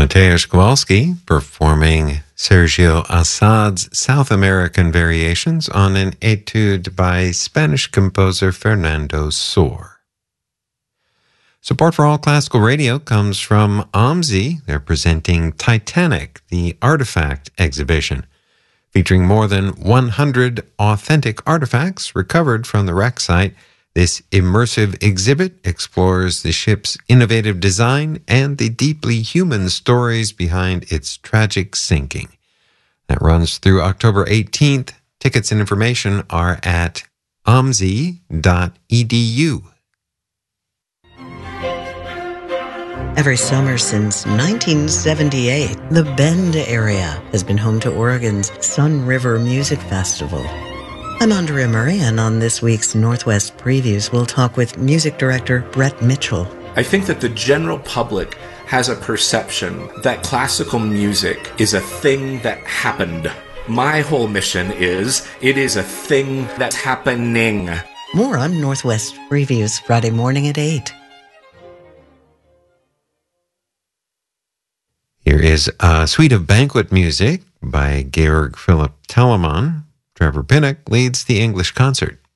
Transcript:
Mateusz Kowalski performing Sergio Assad's South American variations on an etude by Spanish composer Fernando Sor. Support for All Classical Radio comes from OMSI. They're presenting Titanic, the Artifact exhibition, featuring more than 100 authentic artifacts recovered from the wreck site. This immersive exhibit explores the ship's innovative design and the deeply human stories behind its tragic sinking. That runs through October 18th. Tickets and information are at omsi.edu. Every summer since 1978, the Bend area has been home to Oregon's Sun River Music Festival. I'm Andrea Murray, and on this week's Northwest Previews, we'll talk with music director Brett Mitchell. I think that the general public has a perception that classical music is a thing that happened. My whole mission is, it is a thing that's happening. More on Northwest Previews Friday morning at 8. Here is a suite of banquet music by Georg Philipp Telemann. Trevor Pinnock leads the English concert.